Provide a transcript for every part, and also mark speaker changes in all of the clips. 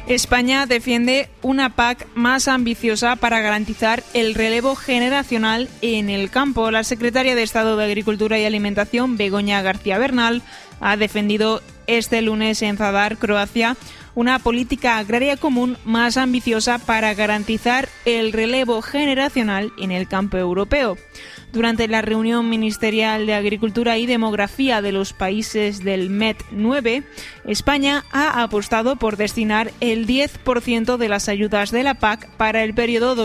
Speaker 1: España defiende una PAC más ambiciosa para garantizar el relevo generacional en el campo. La secretaria de Estado de Agricultura y Alimentación, Begoña García Bernal, ha defendido este lunes en Zadar, Croacia, una política agraria común más ambiciosa para garantizar el relevo generacional en el campo europeo. Durante la reunión ministerial de Agricultura y Demografía de los países del MED 9, España ha apostado por destinar el 10% de las ayudas de la PAC para el periodo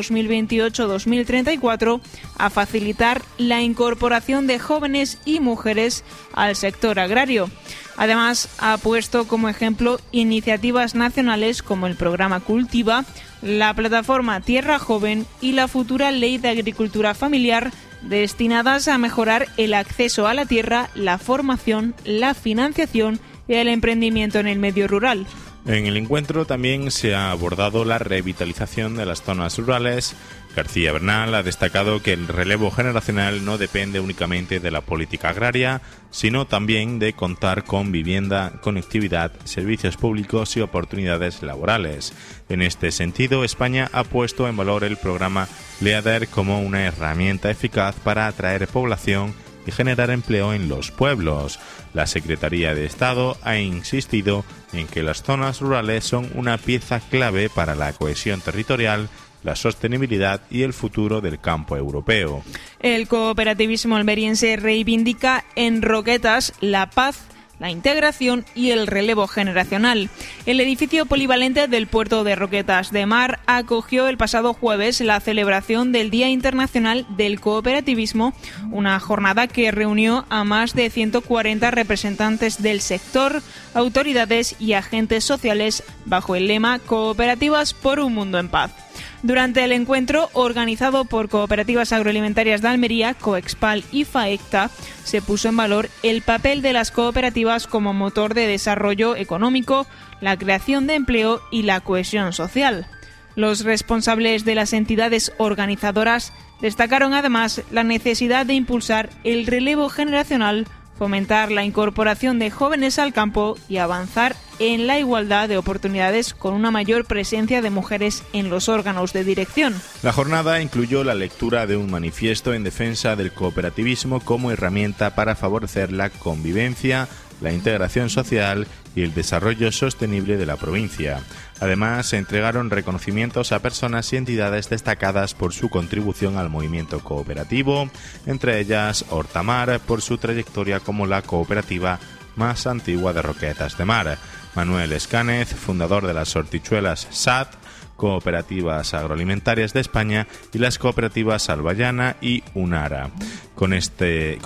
Speaker 1: 2028-2034 a facilitar la incorporación de jóvenes y mujeres al sector agrario. Además, ha puesto como ejemplo iniciativas nacionales como el programa Cultiva, la plataforma Tierra Joven y la futura Ley de Agricultura Familiar, destinadas a mejorar el acceso a la tierra, la formación, la financiación y el emprendimiento en el medio rural.
Speaker 2: En el encuentro también se ha abordado la revitalización de las zonas rurales. García Bernal ha destacado que el relevo generacional no depende únicamente de la política agraria, sino también de contar con vivienda, conectividad, servicios públicos y oportunidades laborales. En este sentido, España ha puesto en valor el programa LEADER como una herramienta eficaz para atraer población y generar empleo en los pueblos. La Secretaría de Estado ha insistido en que las zonas rurales son una pieza clave para la cohesión territorial, la sostenibilidad y el futuro del campo europeo.
Speaker 1: El cooperativismo almeriense reivindica en Roquetas la paz, la integración y el relevo generacional. El edificio polivalente del puerto de Roquetas de Mar acogió el pasado jueves la celebración del Día Internacional del Cooperativismo, una jornada que reunió a más de 140 representantes del sector, autoridades y agentes sociales bajo el lema Cooperativas por un mundo en paz. Durante el encuentro, organizado por Cooperativas Agroalimentarias de Almería, Coexpal y FAECTA, se puso en valor el papel de las cooperativas como motor de desarrollo económico, la creación de empleo y la cohesión social. Los responsables de las entidades organizadoras destacaron además la necesidad de impulsar el relevo generacional, fomentar la incorporación de jóvenes al campo y avanzar en la igualdad de oportunidades con una mayor presencia de mujeres en los órganos de dirección.
Speaker 2: La jornada incluyó la lectura de un manifiesto en defensa del cooperativismo como herramienta para favorecer la convivencia, la integración social y el desarrollo sostenible de la provincia. Además, se entregaron reconocimientos a personas y entidades destacadas por su contribución al movimiento cooperativo, entre ellas Hortamar por su trayectoria como la cooperativa más antigua de Roquetas de Mar, Manuel Escánez, fundador de las hortichuelas SAT, Cooperativas Agroalimentarias de España y las cooperativas Albayana y Unara. Con esta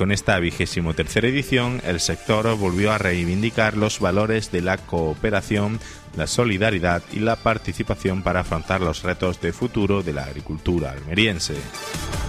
Speaker 2: 23ª edición, el sector volvió a reivindicar los valores de la cooperación, la solidaridad y la participación para afrontar los retos de futuro de la agricultura almeriense.